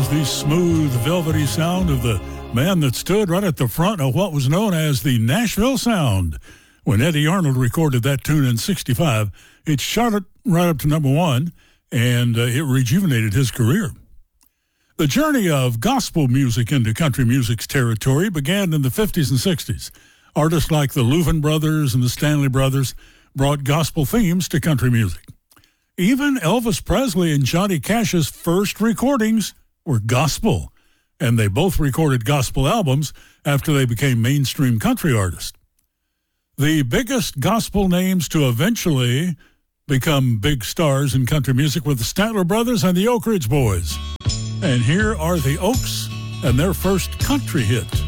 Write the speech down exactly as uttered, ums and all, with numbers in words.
was the smooth, velvety sound of the man that stood right at the front of what was known as the Nashville Sound. When Eddie Arnold recorded that tune in sixty-five, it shot it right up to number one, and uh, it rejuvenated his career. The journey of gospel music into country music's territory began in the fifties and sixties. Artists like the Louvin Brothers and the Stanley Brothers brought gospel themes to country music. Even Elvis Presley and Johnny Cash's first recordings were gospel, and they both recorded gospel albums after they became mainstream country artists. The biggest gospel names to eventually become big stars in country music were the Statler Brothers and the Oak Ridge Boys. And here are the Oaks and their first country hit.